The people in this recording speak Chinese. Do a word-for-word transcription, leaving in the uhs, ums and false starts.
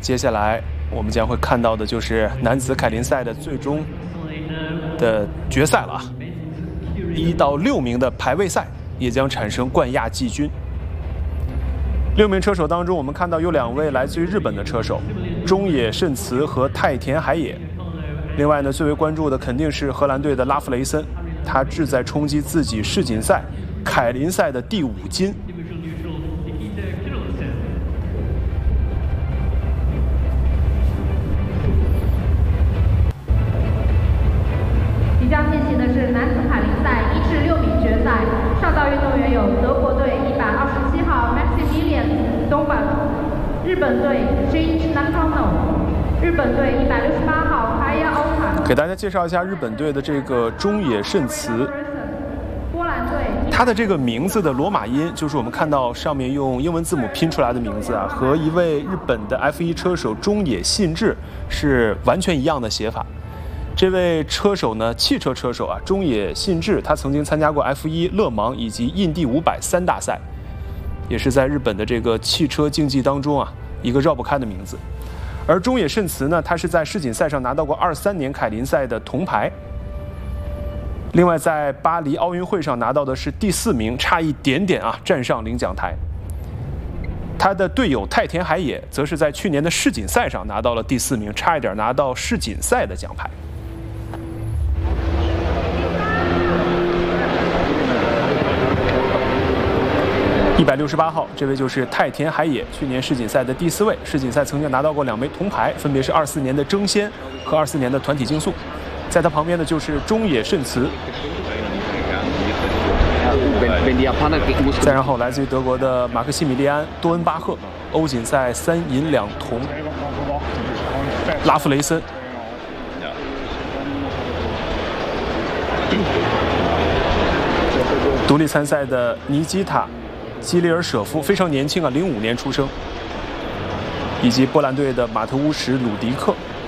接下来我们将会看到的就是男子凯林赛的最终的决赛了啊！一到六名的排位赛也将产生冠亚季军。六名车手当中，我们看到有两位来自于日本的车手，中野慎慈和太田海野。另外呢，最为关注的肯定是荷兰队的拉夫雷森，他志在冲击自己世锦赛凯林赛的第五金。 即将进行的是男子凯林赛一至六名决赛，上道运动员有德国队一百二十七号 Maximilian Dombak， 日本队 Shinji Nakano， 日本队一百六十八号 Haya Oka。 给大家介绍一下日本队的这个中野慎慈， 波兰队。 他的这个名字的罗马音，就是我们看到上面用英文字母拼出来的名字啊，和一位日本的 F 一 车手中野信治是完全一样的写法。 这位车手呢，汽车车手啊，中野信治，他曾经参加过 F 一、勒芒以及印第五百三大赛，也是在日本的这个汽车竞技当中啊，一个绕不开的名字。而中野慎慈呢，他是在世锦赛上拿到过二三年凯林赛的铜牌，另外在巴黎奥运会上拿到的是第四名，差一点点啊，站上领奖台。他的队友太田海野则是在去年的世锦赛上拿到了第四名，差一点拿到世锦赛的奖牌。 一百六十八号，这位就是太田海野，去年世锦赛的第四位。世锦赛曾经拿到过两枚铜牌，分别是二四年的争先和二四年的团体竞速。在他旁边的就是中野慎慈。再然后，来自于德国的马克西米利安·多恩巴赫，欧锦赛三银两铜。拉夫雷森。 独立参赛的尼基塔·基里尔舍夫非常年轻啊，零五年出生，以及波兰队的马特乌什·鲁迪克。